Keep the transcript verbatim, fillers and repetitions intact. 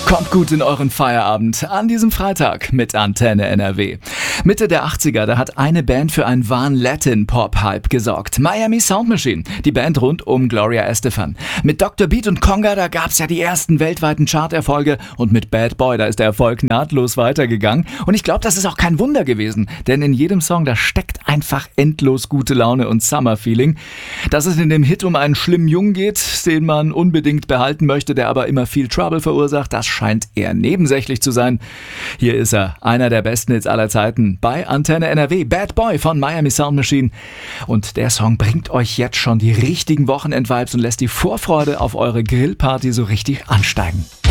Kommt gut in euren Feierabend an diesem Freitag mit Antenne N R W. Mitte der achtziger, da hat eine Band für einen wahren Latin-Pop-Hype gesorgt. Miami Sound Machine, die Band rund um Gloria Estefan. Mit Doktor Beat und Conga, da gab's ja die ersten weltweiten Charterfolge und mit Bad Boy, da ist der Erfolg nahtlos weitergegangen. Und ich glaube, das ist auch kein Wunder gewesen, denn in jedem Song, da steckt einfach endlos gute Laune und Summer-Feeling. Dass es in dem Hit um einen schlimmen Jungen geht, den man unbedingt behalten möchte, der aber immer viel Trouble verursacht, das scheint eher nebensächlich zu sein. Hier ist er, einer der besten Hits aller Zeiten bei Antenne N R W, Bad Boy von Miami Sound Machine. Und der Song bringt euch jetzt schon die richtigen Wochenend-Vibes und lässt die Vorfreude auf eure Grillparty so richtig ansteigen.